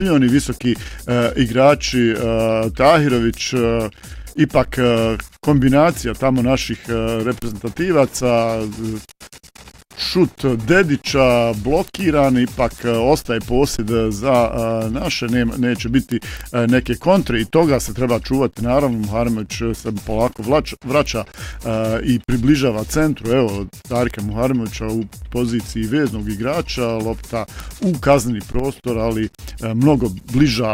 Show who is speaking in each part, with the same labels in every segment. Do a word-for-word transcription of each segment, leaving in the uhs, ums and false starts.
Speaker 1: svi oni visoki uh, igrači, uh, Tahirović, uh, ipak uh, kombinacija tamo naših uh, reprezentativaca, uh, šut Dedića blokiran, ipak uh, ostaje posjed za uh, naše, ne, neće biti uh, neke kontre i toga se treba čuvati. Naravno, Muharemović se polako vlač, vraća uh, i približava centru. Evo, Darika Muharemovića u poziciji veznog igrača, lopta u kazneni prostor, ali uh, mnogo bliža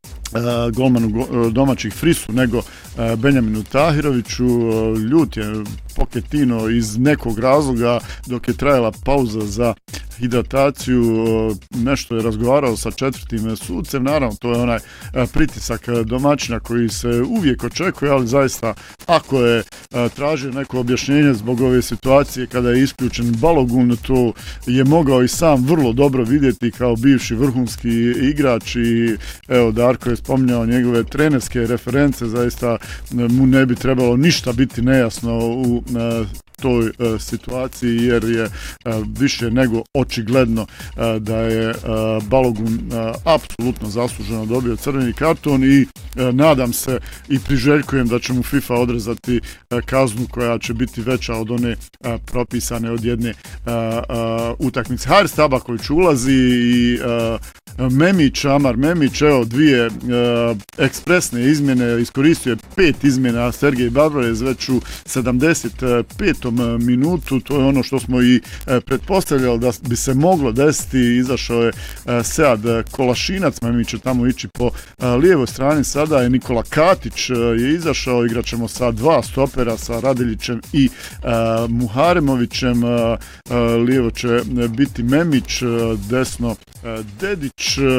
Speaker 1: Uh, golmanu uh, domaćih Frisu nego uh, Benjaminu Tahiroviću. Uh, ljut je Pochettino iz nekog razloga dok je trajala pauza za hidrataciju, uh, nešto je razgovarao sa četvrtim sucem. Naravno, to je onaj uh, pritisak domaćina koji se uvijek očekuje, ali zaista ako je uh, tražio neko objašnjenje zbog ove situacije kada je isključen Balogun, to je mogao i sam vrlo dobro vidjeti kao bivši vrhunski igrač i evo, Darko je spominjao njegove trenerske reference, zaista mu ne bi trebalo ništa biti nejasno u uh, toj uh, situaciji, jer je uh, više nego očigledno uh, da je uh, Balogun uh, apsolutno zasluženo dobio crveni karton i uh, nadam se i priželjkujem da će mu FIFA odrezati uh, kaznu koja će biti veća od one uh, propisane od jedne uh, uh, utakmice. Haris Tabaković ulazi i uh, Memić, Amar Memić, evo dvije uh, ekspresne izmjene, iskoristio je pet izmjena Sergej Barbarez već u sedamdeset petom minutu, to je ono što smo i uh, pretpostavljali da bi se moglo desiti. Izašao je uh, Sead Kolašinac, Memić će tamo ići po uh, lijevoj strani, sada je Nikola Katić uh, je izašao, igrat ćemo sa dva stopera, sa Radeljićem i uh, Muharemovićem, uh, uh, lijevo će biti Memić, uh, desno uh, Dedić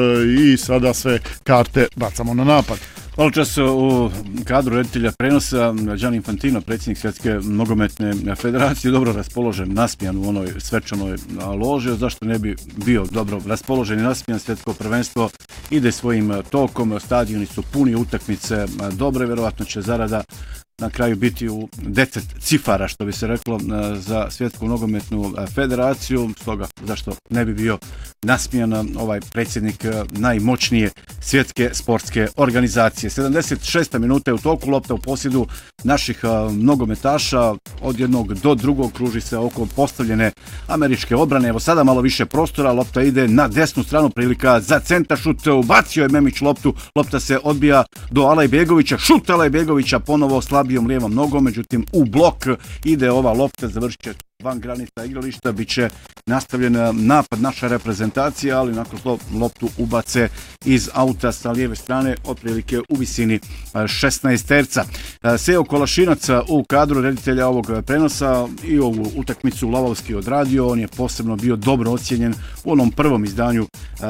Speaker 1: i sada sve karte bacamo na napad.
Speaker 2: Malo čas u kadru reditelja prenosa Gianni Infantino, predsjednik Svjetske nogometne federacije, dobro raspoložen, nasmijan u onoj svečanoj loži. Zašto ne bi bio dobro raspoložen i nasmijan? Svjetsko prvenstvo ide svojim tokom, stadioni su puni, utakmice dobre, vjerovatno će zarada na kraju biti u deset cifara, što bi se reklo, za Svjetsku nogometnu federaciju. Stoga zašto ne bi bio nasmijan ovaj predsjednik najmoćnije svjetske sportske organizacije. sedamdeset šesta minuta je u toku, lopta u posjedu naših nogometaša, od jednog do drugog kruži se oko postavljene američke obrane. Evo sada malo više prostora, lopta ide na desnu stranu, prilika za centar šut, ubacio je Memić loptu, lopta se odbija do Alajbegovića, šut Alajbegovića ponovo slabijom lijevom nogom, međutim u blok ide ova lopta, završit će van granica igrališta, bit će nastavljen napad naša reprezentacija, ali nakon što loptu ubace iz auta sa lijeve strane, otprilike u visini šesnaest terca. Seo Kolašinac u kadru reditelja ovog prenosa i ovu utakmicu lavovski odradio, on je posebno bio dobro ocijenjen u onom prvom izdanju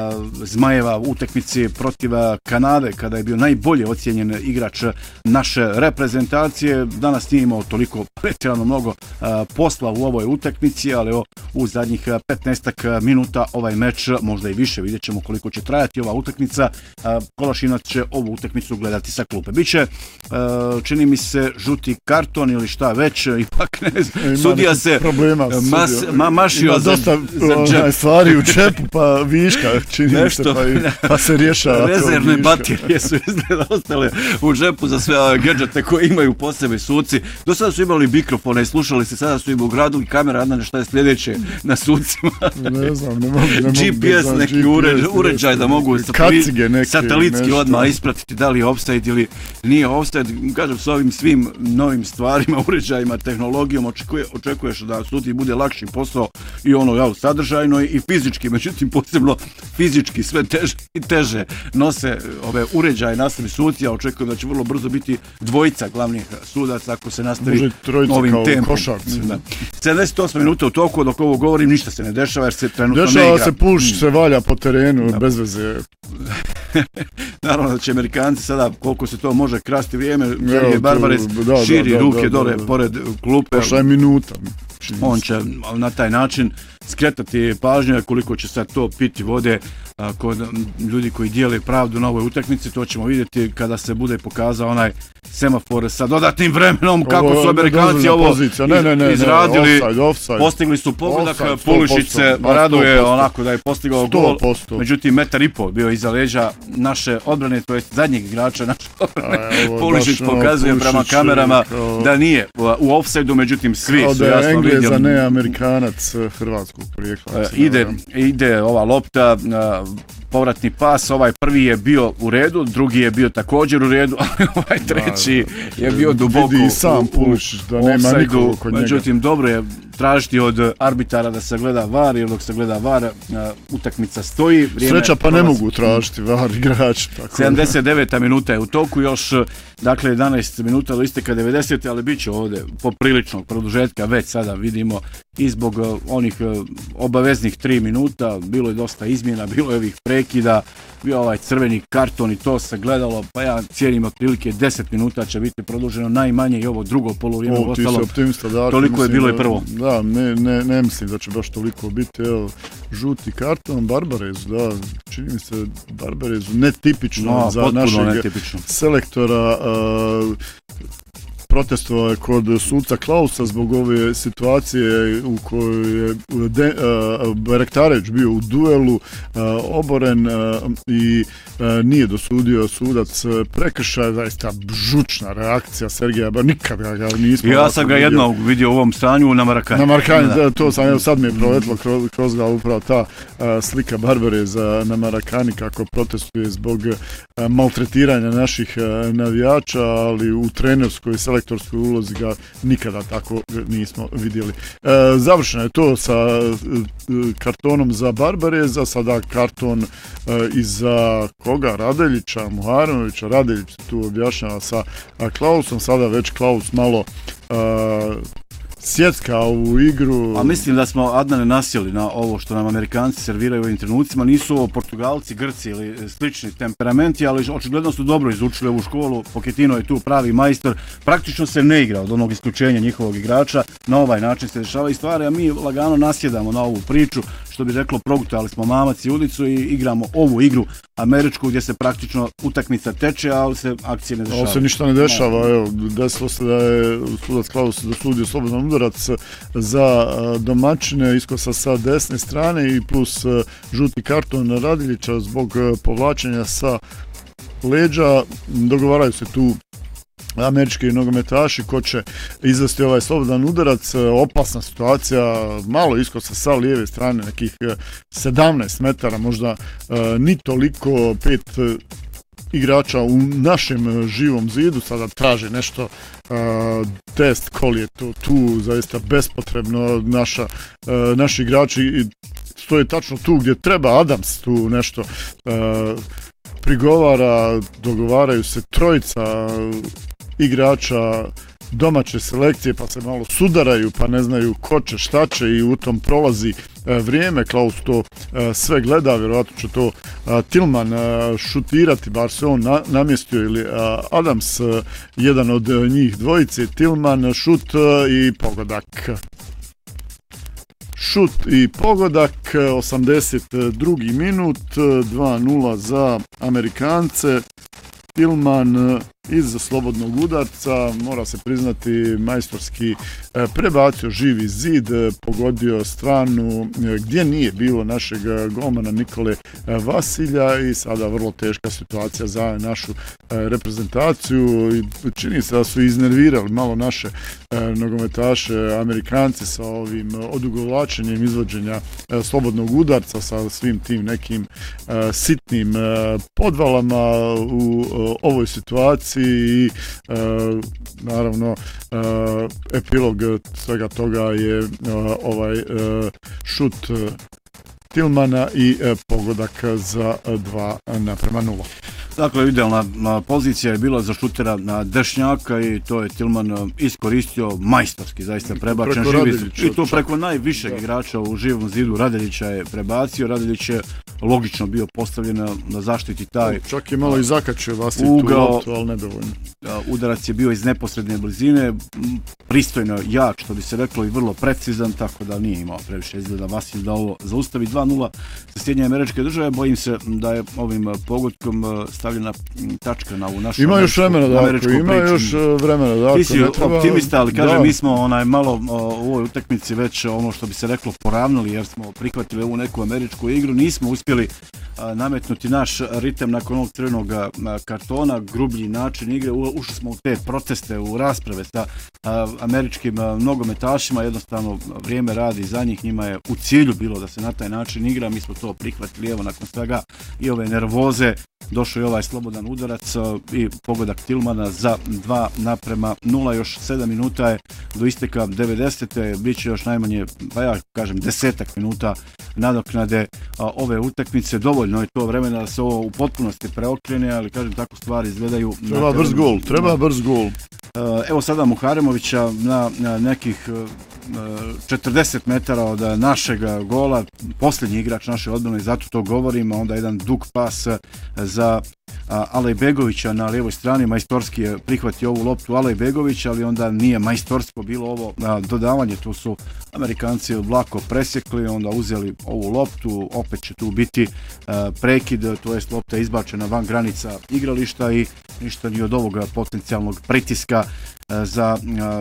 Speaker 2: Zmajeva u utakmici protiv Kanade, kada je bio najbolje ocijenjen igrač naše reprezentacije. Danas nije imao toliko pretjerano mnogo posla u ovoj utakmici, ali o, u zadnjih petnaestak minuta ovaj meč, možda i više, vidjet ćemo koliko će trajati ova utakmica. Kolašinac će ovu utakmicu gledati sa klupe. Biće, čini mi se, žuti karton ili šta već, ipak ne znam, sudija se
Speaker 1: problema,
Speaker 2: mas, ma, mašio
Speaker 1: ima
Speaker 2: za,
Speaker 1: dosta
Speaker 2: za
Speaker 1: stvari u džepu, pa viška, čini mi se, pa, i, pa se rješava.
Speaker 2: Rezervne baterije su izgleda ostale u džepu za sve ove gadžete koje imaju po sebi suci. Do sada su imali mikrofone i slušali se, sada su im ugradili kamera, Adnan, šta je sljedeće na sucima?
Speaker 1: Ne znam, ne mogu, ne mogu.
Speaker 2: G P S, neki uređaj, uređaj da mogu
Speaker 1: kacige neke,
Speaker 2: satelitski
Speaker 1: nešto.
Speaker 2: Odmah ispratiti da li je offside ili nije offside. Kažem, s ovim svim novim stvarima, uređajima, tehnologijom očekuje, očekuješ da sudi bude lakši posao i ono, jel, sadržajno i fizički, međutim posebno fizički sve teže i teže nose ove uređaje na sebi suci, a očekujem da će vrlo brzo biti dvojica glavnih sudaca ako se nastavi ovim tempom. sedamdeset osma minuta u toku, dok ovo govorim, ništa se ne dešava jer se trenutno
Speaker 1: dešava
Speaker 2: ne igra.
Speaker 1: Dešava se puš, se valja po terenu, da. Bez veze.
Speaker 2: Naravno da će Amerikanci sada, koliko se to može krasti vrijeme, Sergej Barbarez širi da, da, ruke da, da, dole da, da. Pored klupe.
Speaker 1: Prošla je minuta.
Speaker 2: On će na taj način skretati pažnju, koliko će sad to piti vode a, kod ljudi koji dijele pravdu na ovoj utakmici, to ćemo vidjeti kada se bude pokazao onaj semafor sa dodatnim vremenom, kako ovo, su Amerikanci ovo
Speaker 1: ne, ne, ne,
Speaker 2: izradili,
Speaker 1: offside, offside.
Speaker 2: Postigli su pogodak, Pulisic se raduje onako da je postigao gol, međutim metar i pol bio iza leđa naše odbrane, to je zadnjeg igrača naše odbrane. Pulisic pokazuje Pulisic prema kamerama kao, da nije u offside-u, međutim svi su jasno vidjeli.
Speaker 1: Kao da je Englez, a ne Amerikanac hrvatskog porijekla.
Speaker 2: Ide, ide ova lopta, povratni pas, ovaj prvi je bio u redu, drugi je bio također u redu, ali ovaj treći da, da, je bio duboko
Speaker 1: vidi i sam Pulisic da nema nikoga kod njega.
Speaker 2: Međutim, dobro je tražiti od arbitara da se gleda V A R, jer dok se gleda V A R, utakmica stoji. Vrijeme
Speaker 1: Sreća pa ne mogu tražiti V A R igrač.
Speaker 2: sedamdeset deveta minuta je u toku, još dakle jedanaest minuta do isteka devedesete, ali bit će ovdje popriličnog produžetka, već sada vidimo i zbog onih obaveznih tri minuta, bilo je dosta izmjena, bilo je ovih prekida, bio ovaj crveni karton i to se gledalo, pa ja cijenim otprilike deset minuta će biti produženo najmanje i ovo drugo polovrijeme
Speaker 1: o, ostalo.
Speaker 2: Da, toliko je bilo
Speaker 1: da,
Speaker 2: i prvo.
Speaker 1: Da, ne, ne, ne mislim da će baš toliko biti. Evo, žuti karton Barbarezu, da, čini mi se Barbarezu netipično
Speaker 2: no,
Speaker 1: za našeg
Speaker 2: netipično.
Speaker 1: selektora. Uh, protestovao je kod suca Klausa zbog ove situacije u kojoj je De, uh, Berektarević bio u duelu uh, oboren uh, i uh, nije dosudio sudac prekršaja, zaista žučna reakcija Sergeja, bar nikada ga nismo.
Speaker 2: Ja sam ga jedno vidio u ovom stanju na Marakani.
Speaker 1: Na Marakani, da, to sam, evo sad mi je proletlo kroz, kroz ga upravo ta uh, slika Barbareza na Marakani kako protestuje zbog uh, maltretiranja naših uh, navijača, ali u trenerskoj selektorskoj ulozi ga nikada tako nismo vidjeli. E, završeno je to sa e, kartonom za Barbareza, sada karton e, i za koga? Radeljića, Muharemovića. Radeljić se tu objašnjava sa a, Klausom, sada već Klaus malo e, sjecka ovu igru.
Speaker 2: A mislim da smo, Adnane, nasjeli na ovo što nam Amerikanci serviraju u ovim trenucima. Nisu ovo Portugalci, Grci ili slični temperamenti, ali očigledno su dobro izučili ovu školu. Pochettino je tu pravi majstor. Praktično se ne igra od onog isključenja njihovog igrača. Na ovaj način se dešavaju stvari, a mi lagano nasjedamo na ovu priču. Što bi reklo, progutali smo mamac i ulicu i igramo ovu igru američku gdje se praktično utakmica teče, ali se akcije ne dešava.
Speaker 1: Ovo se ništa ne dešava. Evo, desilo se da je sudac Klaus dosudio slobodan udarac za domaćine, iskosa sa desne strane i plus žuti karton Radeljića zbog povlačenja sa leđa. Dogovaraju se tu američki nogometaši ko će izvesti ovaj slobodan udarac. Opasna situacija, malo iskosa sa lijeve strane, nekih sedamnaest metara, možda ni toliko, pet igrača u našem živom zidu sada traže nešto, uh, test kol je to tu zaista bespotrebno. Naša, uh, naši igrači stoje tačno tu gdje treba. Adams tu nešto uh, prigovara, dogovaraju se trojica igrača domaće selekcije, pa se malo sudaraju, pa ne znaju ko će, šta će i u tom prolazi e, vrijeme. Klaus to e, sve gleda, vjerojatno će to e, Tillman e, šutirati, bar se on na, namjestio, ili e, Adams, e, jedan od e, njih dvojice. Tillman, šut e, i pogodak. Šut i pogodak, osamdeset drugi minut, dva nula za Amerikance. Tillman iz slobodnog udarca, mora se priznati, majstorski prebacio živi zid, pogodio stranu gdje nije bilo našeg golmana Nikole Vasilja i sada vrlo teška situacija za našu reprezentaciju. Čini se da su iznervirali malo naše nogometaše Amerikanci sa ovim odugovlačenjem izvođenja slobodnog udarca, sa svim tim nekim sitnim podvalama u ovoj situaciji i e, naravno e, epilog svega toga je e, ovaj e, šut Tillmana i e, pogodak za dva naprema nula.
Speaker 2: Dakle, idealna pozicija je bila za šutera na dešnjaka i to je Tillman iskoristio majstorski, zaista prebačen živi. I to preko najvišeg da. igrača u živom zidu. Radeljića je prebacio, Radeljić je logično bio postavljen na zaštiti taj
Speaker 1: čak je malo i zakačio Vasilj tu loptu, ali nedovoljno.
Speaker 2: Udarac je bio iz neposredne blizine, pristojno jak, što bi se reklo, i vrlo precizan, tako da nije imao previše izgleda Vasilj da ovo zaustavi. Dva nula za Sjedinjene Američke Države. Bojim se da je ovim pogodkom stavljena tačka na ovu našu
Speaker 1: ima još vremena da
Speaker 2: američku
Speaker 1: ima
Speaker 2: priču.
Speaker 1: još vremena da
Speaker 2: Ti si
Speaker 1: treba,
Speaker 2: optimista, ali kažem,
Speaker 1: da.
Speaker 2: mi smo onaj malo u ovoj utakmici već ono što bi se reklo poravnali, jer smo prihvatili ovu neku američku igru, nismo uspjeli a, nametnuti naš ritem nakon ovog crvenog kartona, grublji način igre, u, ušli smo u te proteste, u rasprave sa a, američkim a, nogometašima, jednostavno vrijeme radi za njih, njima je u cilju bilo da se na taj način igra, mi smo to prihvatili, evo nakon svega i ove nervoze, došao je ovaj slobodan udarac i pogodak Tillmana za dva naprema nula, još sedam minuta je do isteka devedesete, bit će još najmanje, pa ja kažem, desetak minuta nadoknade a, ove utakmice, dovoljno je to vremena da se ovo u potpunosti preokrene, ali kažem, tako stvari izgledaju.
Speaker 1: Treba brz gol, treba brz gol.
Speaker 2: Evo sada Muharemovića na, na nekih četrdeset metara od našeg gola, posljednji igrač naše odbrane, zato to govorim, onda jedan dug pas za Alejbegovića na lijevoj strani, majstorski je prihvatio ovu loptu Alejbegović, ali onda nije majstorsko bilo ovo dodavanje, tu su Amerikanci lako presjekli, onda uzeli ovu loptu, opet će tu biti prekid, to jest lopta izbačena van granica igrališta i ništa ni od ovoga potencijalnog pritiska za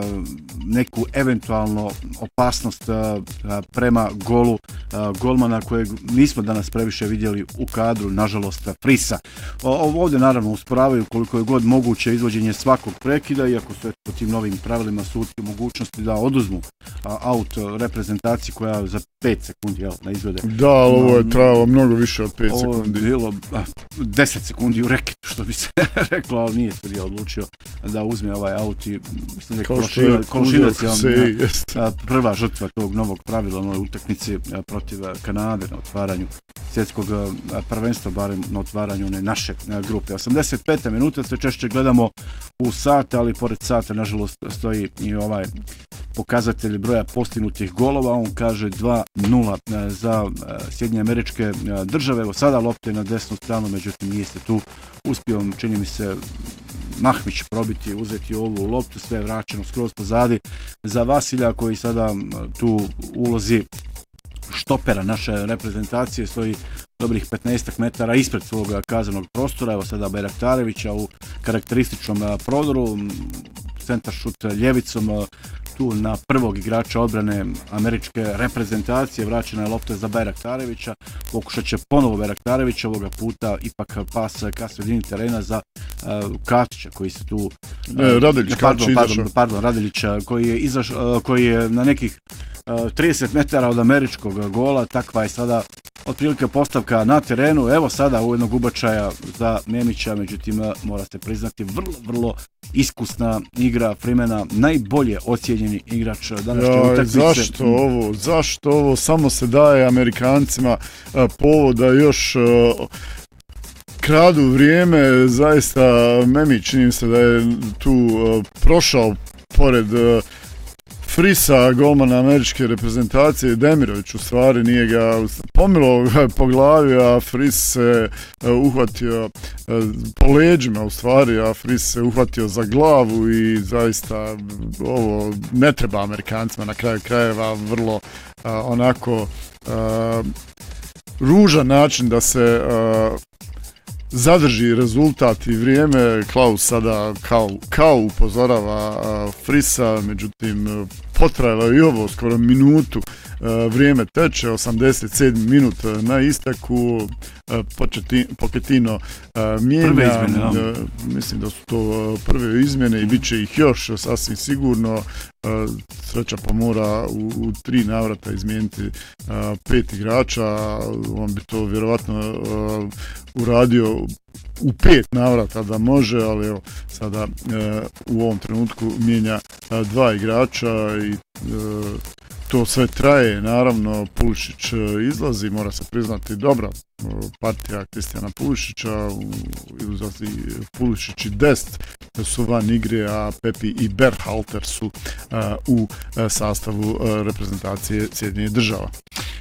Speaker 2: neku eventualno opasnost prema golu golmana kojeg nismo danas previše vidjeli u kadru, nažalost Frisa. Ovdje naravno usporavaju koliko je god moguće izvođenje svakog prekida, iako su po tim novim pravilima sudski mogućnosti da oduzmu aut reprezentaciji koja za pet sekundi jel, ne izvede.
Speaker 1: Da, ali ovo je trajalo mnogo više od pet sekundi.
Speaker 2: Ovo je bilo deset sekundi u reketu, što bi se reklo, ali nije sudija odlučio da uzme ovaj aut i mislim da je Kološinac je prva žrtva tog novog pravila na utakmici protiv Kanade na otvaranju svjetskog prvenstva, barem na otvaranju one naše grupe. osamdeset peta minuta, sve češće gledamo u sat, ali pored sata nažalost stoji i ovaj pokazatelj broja postignutih golova, on kaže dva nula za Sjedinjene Američke Države. Evo sada lopte na desnu stranu, međutim nije se tu uspio, čini mi se, Mahmić probiti, uzeti ovu loptu, sve je vraćeno skroz pozadi za Vasilja koji sada tu ulozi štopera naše reprezentacije, stoji dobrih petnaest metara ispred svog kaznenog prostora. Evo sada Bajraktarevića u karakterističnom prodoru, centar šut ljevicom, tu na prvog igrača odbrane američke reprezentacije, vraćena je lopta za Bajraktarevića, pokušat će ponovo Bajraktarevića, ovoga puta ipak pas ka sredini terena za uh, Katića koji se tu... Uh,
Speaker 1: ne, Radilić,
Speaker 2: pardon, pardon, pardon, Radilića koji je, izaš, uh, koji je na nekih uh, trideset metara od američkog gola, takva je sada otprilike postavka na terenu. Evo sada u jednog ubačaja za Memića, međutim mora se priznati vrlo, vrlo iskusna igra Freemana, najbolje ocijenjeni igrač današnje utakmice.
Speaker 1: Zašto ovo? Zašto ovo? Samo se daje Amerikancima a, povoda još a, kradu vrijeme. Zaista Memić, čini se da je tu a, prošao pored a, Frisa, golmana američke reprezentacije. Demirović u stvari nije ga pomilo ga po glavi, a Fris se uh, uhvatio uh, po leđima u stvari, a Fris se uhvatio za glavu i zaista ovo ne treba Amerikancima na kraju krajeva, vrlo uh, onako uh, ružan način da se uh, zadrži rezultat i vrijeme. Klaus sada kao, kao upozorava uh, Frisa, međutim potrajalo je i ovo skoro minutu, uh, vrijeme teče, osamdeset sedmi minut na isteku, uh, Pochettino uh, mijenja,
Speaker 2: izmjene,
Speaker 1: uh, mislim da su to uh, prve izmjene i bit će ih još sasvim sigurno. Uh, sreća pa mora u, u tri navrata izmijeniti uh, pet igrača, on bi to vjerovatno uh, uradio u pet navrata da može, ali evo sada uh, u ovom trenutku mijenja uh, dva igrača i uh, to sve traje, naravno. Pulišić izlazi, mora se priznati dobra partija Kristijana Pulišića, izlazi Pulišić i Dest su van igre, a Pepi i Berhalter su uh, u uh, sastavu uh, reprezentacije Sjedinjenih Država.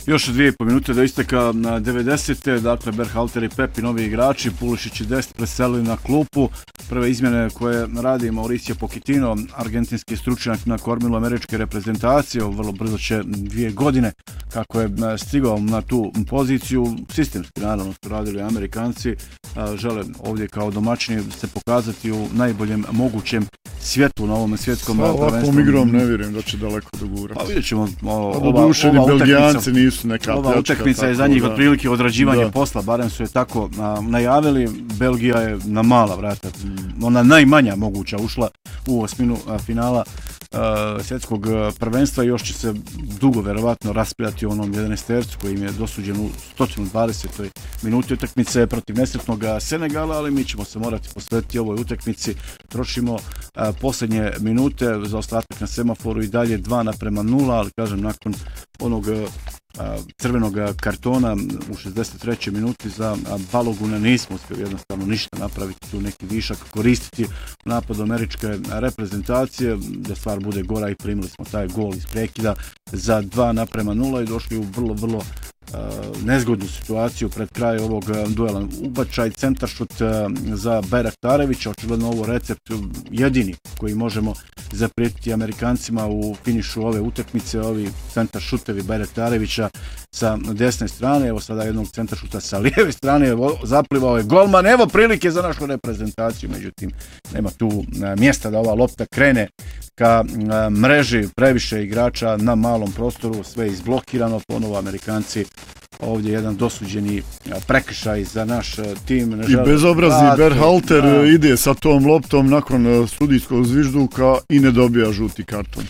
Speaker 2: Još dvije i po minute do isteka na devedesete. Dakle, Berhalter i Pepi, novi igrači, Pulišić i Dest preselili na klupu. Prve izmjene koje radi Mauricio Pochettino, argentinski stručnjak na kormilu američke reprezentacije, vrlo brzo će dvije godine kako je stigao na tu poziciju. Sistemski, naravno, su radili Amerikanci, žele ovdje kao domaćini se pokazati u najboljem mogućem svjetlu na ovom svjetskom prvenstvu.
Speaker 1: Sa ovakvom igrom ne vjerujem da će daleko dogurati.
Speaker 2: Pa vidjet ćemo.
Speaker 1: Ova, ova Belgijanci nisu neka
Speaker 2: ova utakmica je za njih otprilike odrađivanje da. posla, barem su je tako a, najavili. Belgija je na mala vrata, ona najmanja moguća ušla u osminu a, finala a, svjetskog prvenstva i još će se dugo verovatno rasprijati onom jedanaestercu koji im je dosuđen u sto dvadesetoj minuti utakmice protiv nesretnog Senegala, ali mi ćemo se morati posvetiti ovoj utakmici. Trošimo a, posljednje minute za ostatak na semaforu i dalje dva naprema nula, ali kažem nakon onog a, crvenog kartona u šezdeset trećoj minuti za Baloguna nismo uspjeli jednostavno ništa napraviti, tu neki višak koristiti u napadu američke reprezentacije, da stvar bude gora i primili smo taj gol iz prekida za dva naprema nula i došli u vrlo, vrlo Uh, nezgodnu situaciju pred kraj ovog uh, duela. Ubačaj centaršut uh, za Bajraktarevića, očigledno ovo recept jedini koji možemo zaprijetiti Amerikancima u finišu ove utakmice, ovi centaršutevi Bajraktarevića sa desne strane, evo sada jednog centaršuta sa lijeve strane, evo, zaplivao je golman, evo prilike za našu reprezentaciju, međutim nema tu uh, mjesta da ova lopta krene ka uh, mreži, previše igrača na malom prostoru, sve izblokirano, ponovo Amerikanci ovdje jedan dosuđeni prekršaj za naš tim. Ne
Speaker 1: I bezobrazni Berhalter da. ide sa tom loptom nakon sudijskog zvižduka i ne dobija žuti karton.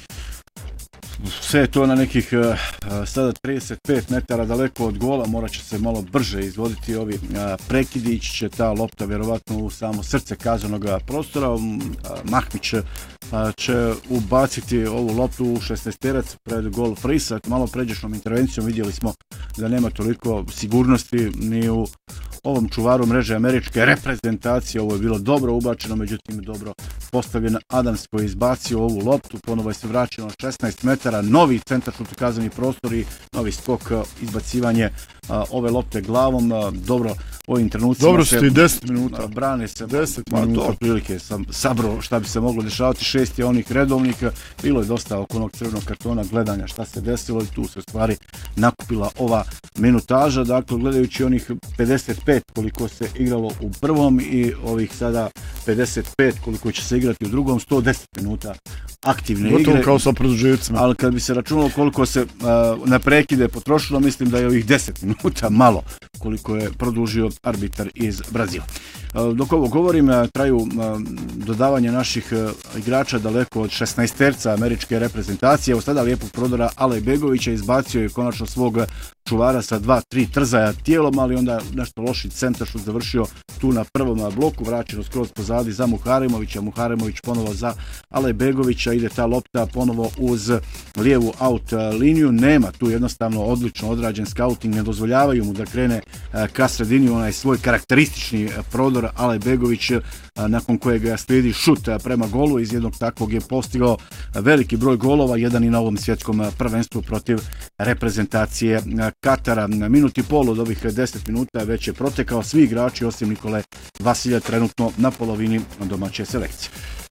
Speaker 2: Sve je to na nekih uh, sada trideset pet metara daleko od gola, morat će se malo brže izvoditi ovi uh, prekidi, ići će ta lopta vjerovatno u samo srce kaznenog prostora. Um, uh, Mahmić uh, će ubaciti ovu loptu u šesnaesterac pred gol Frisa. Malo pređešnom intervencijom vidjeli smo da nema toliko sigurnosti ni u ovom čuvaru mreže američke reprezentacije. Ovo je bilo dobro ubačeno, međutim dobro postavljen Adams koji je izbacio ovu loptu, ponovo je se vraćeno na šesnaest metara, novi centar šut kazneni prostor i novi skok, izbacivanje a, ove lopte glavom. A, dobro, u ovim trenucima
Speaker 1: dobro su i deset minuta.
Speaker 2: Brane se
Speaker 1: deset
Speaker 2: ma,
Speaker 1: minuta.
Speaker 2: To prilike sam sabro šta bi se moglo dešavati, šest je onih redovnih, bilo je dosta oko onog crvenog kartona gledanja šta se desilo i tu se stvari nakupila ova minutaža. Dakle, gledajući onih pedeset pet koliko se igralo u prvom i ovih sada pedeset pet koliko će se igrati u drugom, sto deset minuta aktivne
Speaker 1: gotovo igre.
Speaker 2: Gotovo
Speaker 1: kao sa produžecima.
Speaker 2: Ali kad bi se računalo koliko se uh, na prekide potrošilo, mislim da je ovih deset minuta malo koliko je produžio arbitar iz Brazila. Uh, dok ovo govorim, uh, traju uh, dodavanje naših uh, igrača daleko od šesnaesterca američke reprezentacije. Evo sada lijepog prodora Alejbegovića, izbacio je konačno svog čuvara sa dva tri trzaja tijelom, ali onda nešto loši centar što završio tu na prvom bloku, vraćeno skroz pozadi za Muharemovića, Muharemović ponovo za Alejbegovića, ide ta lopta ponovo uz lijevu out liniju, nema tu jednostavno odlično odrađen skauting, ne dozvoljavaju mu da krene ka sredini, onaj svoj karakteristični prodor Alejbegović, nakon kojeg slijedi šut prema golu, iz jednog takvog je postigao veliki broj golova, jedan i na ovom svjetskom prvenstvu protiv reprezentacije Katara. Minut i pol od ovih deset minuta već je protekao, svi igrači osim Nikole Vasilja trenutno na polovini domaće selekcije.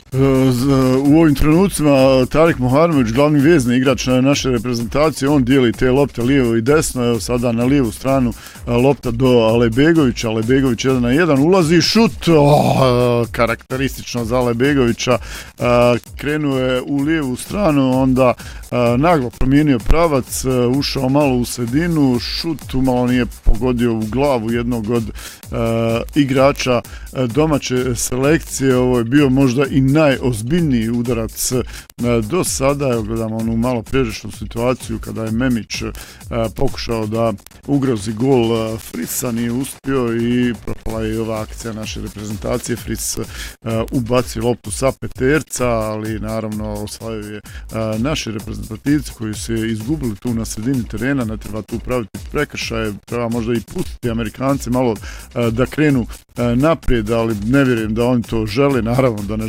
Speaker 1: U ovim trenucima Tarik Muharemović, glavni vezni igrač naše reprezentacije, on dijeli te lopte lijevo i desno. Evo sada na lijevu stranu lopta do Alejbegovića, Alejbegović jedan na jedan, ulazi šut, oh, karakteristično za Alejbegovića, krenuo je u lijevu stranu, onda naglo promijenio pravac, ušao malo u sredinu, šut umalo nije pogodio u glavu jednog od igrača domaće selekcije. Ovo je bio možda i najozbiljniji udarac do sada. Evo gledamo onu malo pređešnu situaciju kada je Memić pokušao da ugrozi gol Frisa, nije uspio i propala je ova akcija naše reprezentacije. Fris ubacio loptu sa peterca, ali naravno osvajaju je naši reprezentativci koji se izgubili tu na sredini terena. Ne treba tu praviti prekršaje, treba možda i pustiti Amerikanci malo da krenu naprijed, ali ne vjerujem da oni to žele, naravno da ne želi,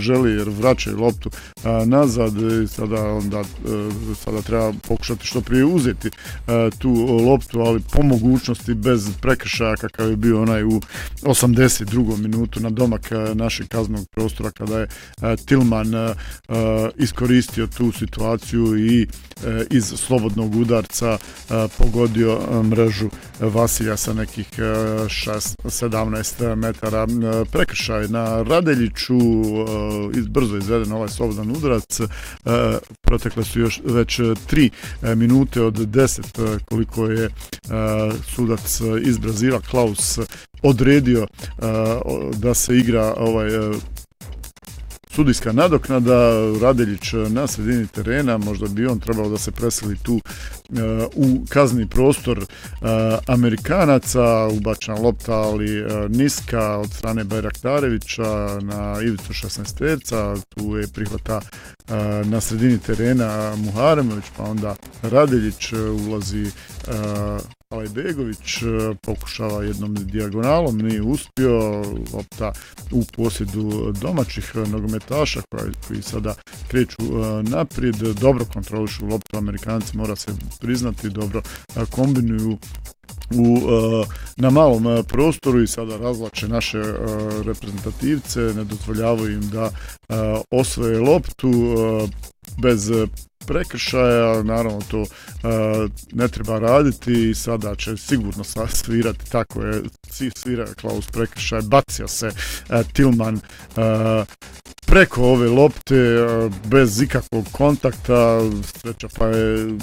Speaker 1: jer vraćaju loptu nazad i sada, onda, sada treba pokušati što prije uzeti tu loptu, ali po mogućnosti bez prekršaja kakav je bio onaj u osamdeset drugom minutu na domak našeg kaznenog prostora kada je Tillman iskoristio tu situaciju i iz slobodnog udarca pogodio mrežu Vasilja sa nekih sedamnaest metara. Prekršaj na Radeljiću, brzo izveden ovaj slobodan udarac, protekle su još već tri minute od deset koliko je sudac iz Brazila Klaus odredio da se igra ovaj sudijska nadoknada. Radeljić na sredini terena, možda bi on trebao da se preseli tu uh, u kazni prostor uh, Amerikanaca, ubačena lopta ali uh, niska od strane Bajraktarevića na ivicu šesnaesterca, tu je prihvata uh, na sredini terena Muharemović, pa onda Radeljić uh, ulazi uh, Alajbegović, pokušava jednom dijagonalom, nije uspio, lopta u posjedu domaćih nogometaša koji, koji sada kreću naprijed, dobro kontrolišu loptu, Amerikanci mora se priznati, dobro kombinuju u, na malom prostoru i sada razvlače naše reprezentativce, ne dozvoljavaju im da osvoje loptu bez prekršaja, naravno to uh, ne treba raditi i sada će sigurno svirati, tako je, svira Klaus prekršaj, bacio se uh, Tillman uh, preko ove lopte uh, bez ikakvog kontakta, sreća pa je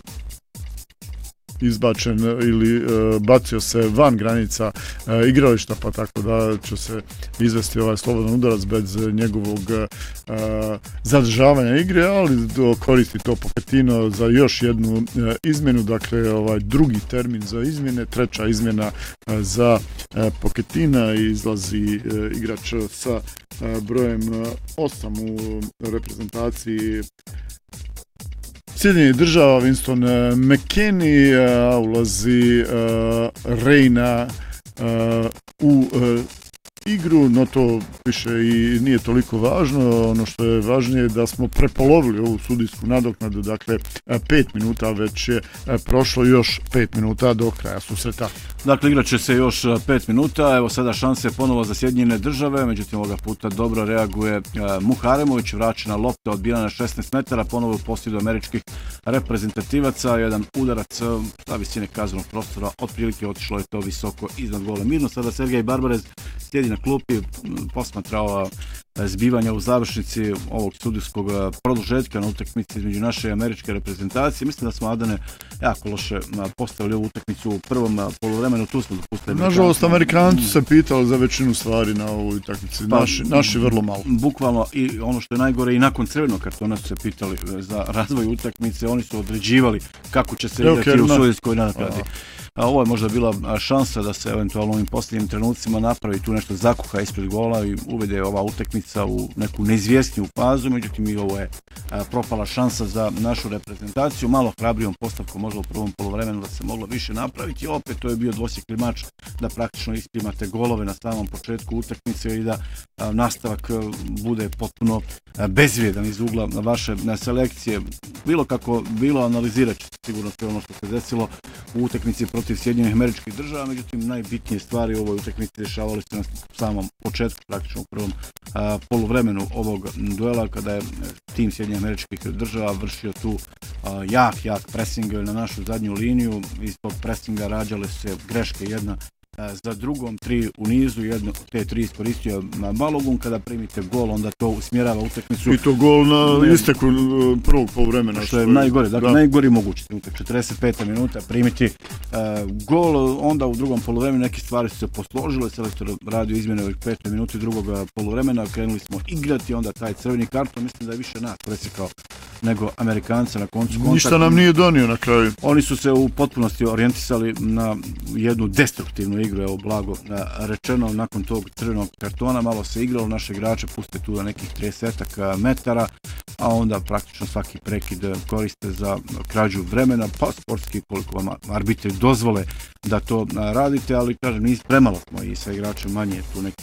Speaker 1: izbačen ili uh, bacio se van granica uh, igrališta, pa tako da će se izvesti ovaj slobodan udarac bez njegovog uh, zadržavanja igre, ali do, koristi to Pochettino za još jednu uh, izmjenu, dakle ovaj drugi termin za izmjene, treća izmjena uh, za uh, Pochettina i izlazi uh, igrač sa uh, brojem uh, osam u reprezentaciji Sjedinjenih država, Winston McKennie, uh, ulazi uh, Reina uh, u uh, igru, no to više i nije toliko važno. Ono što je važnije je da smo prepolovili ovu sudijsku nadoknadu, dakle pet minuta već je prošlo, još pet minuta do kraja susreta.
Speaker 2: Dakle, igrat će se još pet minuta, evo sada šanse ponovo za Sjedinjene države, međutim ovoga puta dobro reaguje Muharemović, vraćena lopta odbijena na šesnaest metara, ponovo u posjedu američkih reprezentativaca, jedan udarac sa visine kaznenog prostora, otprilike otišlo je to visoko iznad gola. Mirno sada Sergej Barbarez sjedi na klupi, posmatrao zbivanja u završnici ovog sudijskog produžetka na utakmici između naše i američke reprezentacije. Mislim da smo, Adane, jako loše postavili ovu utakmicu u prvom poluvremenu, tu smo dopustili.
Speaker 1: Nažalost, Amerikanci se pitali za većinu stvari na ovoj utakmici, pa, naši, naši vrlo malo.
Speaker 2: Bukvalno, i ono što je najgore, i nakon crvenog kartona su se pitali za razvoj utakmice, oni su određivali kako će se igrati u sudijskoj nadoknadi. A ovo je možda bila šansa da se eventualno u ovim posljednjim trenucima napravi tu nešto zakuha ispred gola i uvede ova utakmica u neku neizvjesniju fazu, međutim i ovo je propala šansa za našu reprezentaciju, malo hrabrijom postavkom možda u prvom poluvremenu da se moglo više napraviti, opet to je bio dvosjekli mač da praktično isprimate golove na samom početku utakmice i da nastavak bude potpuno bezvrijedan iz ugla vaše selekcije. Bilo kako bilo, analizirat će sigurno sve ono što se desilo u utakmici protiv Sjedinjenih Američkih Država, međutim najbitnije stvari u ovoj utakmici dešavali se na samom početku, praktično u prvom a, poluvremenu ovog duela, kada je tim Sjedinjenih Američkih Država vršio tu a, jak, jak pressing na našu zadnju liniju. Iz tog pressinga rađale se greške jedna za drugom, tri u nizu, jedno te tri iskoristio Balogun, kada primite gol onda to usmjerava utakmicu.
Speaker 1: I to gol na isteku prvog poluvremena.
Speaker 2: Što je najgore, dakle da. najgori mogući trenutak, četrdeset peta minuta primiti uh, gol, onda u drugom poluvremenu neke stvari su se posložile, selektor radio izmjene ovih pet minuti drugog poluvremena, krenuli smo igrati, onda taj crveni karton, mislim da je više nas presekao nego Amerikanca na koncu kontakta.
Speaker 1: Ništa nam nije donio na kraju.
Speaker 2: Oni su se u potpunosti orijentisali na jednu destruktivnu igru, evo blago rečeno, nakon tog crvenog kartona malo se igralo, naše igrače puste tu na nekih trideset metara, a onda praktično svaki prekid koriste za krađu vremena, pa sportski koliko vam arbitri dozvole da to radite, ali kažem, nis premalo smo i sve igrače manje tu nekih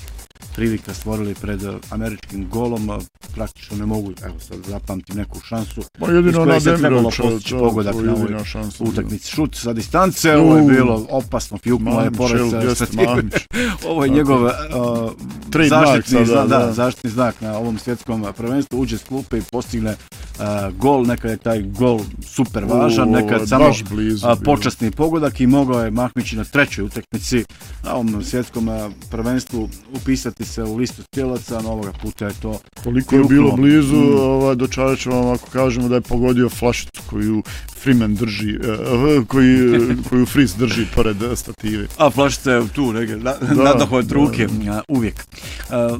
Speaker 2: prilika stvorili pred američkim golom, praktično ne mogu, evo sad zapamtim neku šansu.
Speaker 1: Ma jedino na Demirovića,
Speaker 2: pogodak na ovoj utakmici. Šut sa distance, ovo je bilo opasno, fjuknuo je pored stative. Ovo je njegov uh, zaštitni, znak, da, da. zaštitni znak na ovom svjetskom prvenstvu, uđe s klupe i postigne uh, gol, nekad je taj gol super važan, U, nekad samo blizu, uh, počasni pogodak i mogao je Mahmić na trećoj utakmici na ovom svjetskom uh, prvenstvu upisati se u listu strijelaca, no ovoga puta je to
Speaker 1: koliko je bilo blizu, mm. ovaj, dočarat ću vam ako kažemo da je pogodio flašicu koju Freeman drži, uh, koji, koju Fris drži pored stative.
Speaker 2: A flašica je tu, neke, na, nadahovat ruke, uh, uvijek. Uh,